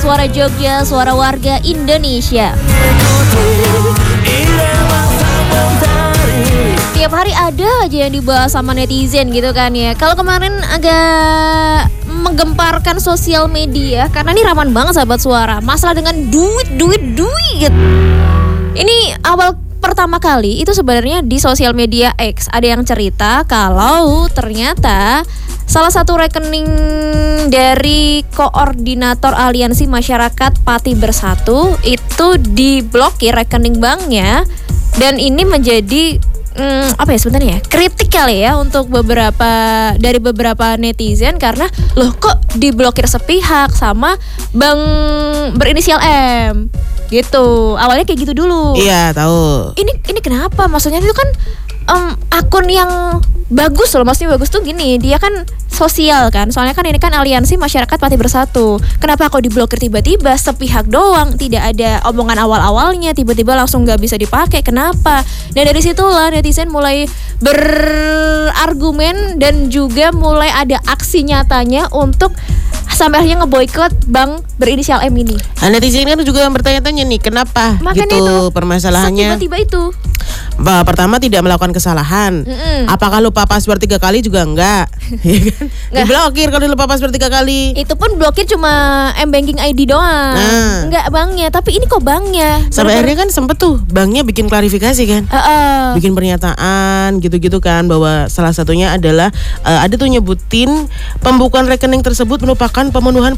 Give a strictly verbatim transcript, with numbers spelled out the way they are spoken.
Suara Jogja, suara warga Indonesia. Tiap hari ada aja yang dibahas sama netizen gitu kan ya. Kalau kemarin agak menggemparkan sosial media karena ini rawan banget sahabat suara, masalah dengan duit, duit, duit. Ini awal pertama kali itu sebenarnya di sosial media X ada yang cerita kalau ternyata salah satu rekening dari koordinator Aliansi Masyarakat Pati Bersatu itu diblokir rekening banknya, dan ini menjadi Hmm, apa ya sebenarnya kritik kali ya untuk beberapa dari beberapa netizen karena loh kok diblokir sepihak sama bank berinisial M gitu. Awalnya kayak gitu dulu. Iya tahu. Ini ini kenapa? Maksudnya itu kan um, akun yang bagus loh, maksudnya bagus tuh gini, dia kan sosial kan, soalnya kan ini kan Aliansi Masyarakat Pati Bersatu. Kenapa kok diblokir tiba-tiba sepihak doang, tidak ada omongan awal-awalnya, tiba-tiba langsung nggak bisa dipakai, kenapa? Nah dari situlah netizen mulai berargumen dan juga mulai ada aksi nyatanya untuk sampai akhirnya ngeboikot bank berinisial M ini. Nah, netizen kan juga bertanya-tanya nih, kenapa makanya gitu itu, permasalahannya? tiba-tiba itu. Bah, pertama tidak melakukan kesalahan. Mm-mm. Apakah lupa password tiga kali juga enggak? Ya kan? Diblokir kalau lupa password tiga kali. Itu pun blokir cuma M-Banking I D doang. Nah. Enggak banknya, tapi ini kok banknya. Sampai akhirnya kan sempet tuh banknya bikin klarifikasi kan. Uh-uh. Bikin pernyataan gitu-gitu kan, bahwa salah satunya adalah uh, ada tuh nyebutin pembukaan rekening tersebut merupakan pemenuhan